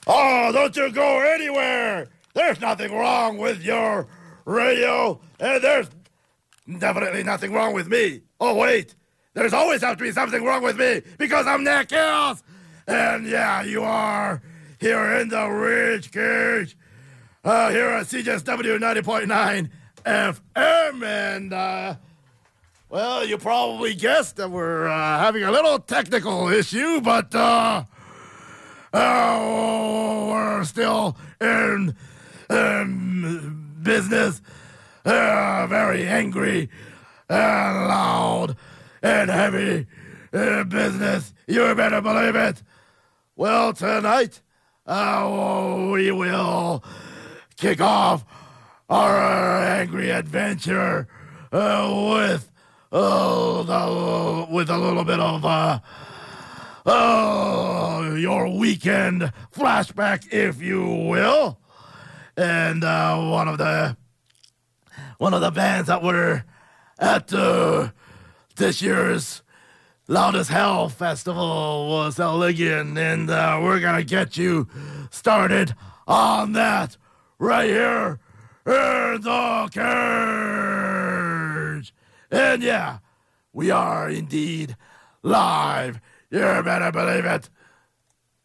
Oh, don't you go anywhere. There's nothing wrong with your radio, and there's definitely nothing wrong with me. Oh, wait. There's always have to be something wrong with me because I'm Nick Hills. And yeah, you are here in the Ridge Cage, here at CJSW 90.9 FM. And, well, you probably guessed that we're having a little technical issue, but we're still in business. Very angry and loud and heavy business. You better believe it. Well, tonight we will kick off our angry adventure with a little bit of your weekend flashback, if you will. And one of the bands that were at this year's Loud as Hell Festival was Elegant, and we're gonna get you started on that right here in the cage. And yeah, we are indeed live. You better believe it.